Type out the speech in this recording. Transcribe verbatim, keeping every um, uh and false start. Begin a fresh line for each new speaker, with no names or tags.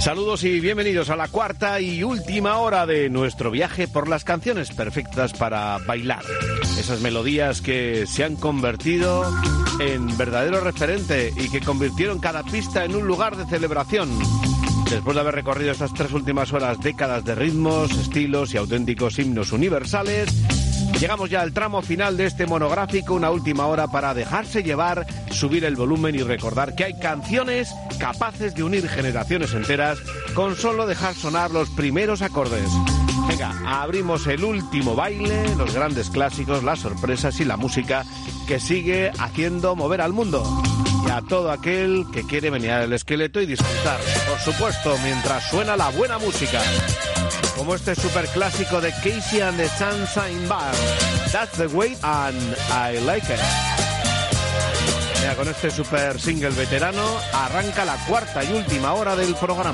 Saludos y bienvenidos a la cuarta y última hora de nuestro viaje por las canciones perfectas para bailar. Esas melodías que se han convertido en verdadero referente y que convirtieron cada pista en un lugar de celebración. Después de haber recorrido estas tres últimas horas décadas de ritmos, estilos y auténticos himnos universales, llegamos ya al tramo final de este monográfico, una última hora para dejarse llevar, subir el volumen y recordar que hay canciones capaces de unir generaciones enteras con solo dejar sonar los primeros acordes. Venga, abrimos el último baile, los grandes clásicos, las sorpresas y la música que sigue haciendo mover al mundo. Y a todo aquel que quiere menear el esqueleto y disfrutar, por supuesto, mientras suena la buena música. Como este superclásico de Casey and the Sunshine Band, That's the Way and I Like It. Mira, con este super single veterano arranca la cuarta y última hora del programa.